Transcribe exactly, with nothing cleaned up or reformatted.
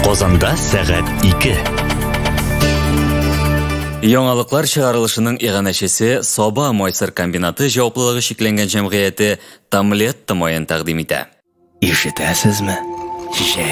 Qozonda сағат ике. Яңалыклар чыгарылышының иганәчесе Соба Мойсыр комбинаты җаваплылыгы шикләнгән җәмгыяте Тамлетта моен тәкъдим итә. Ишетәсезме?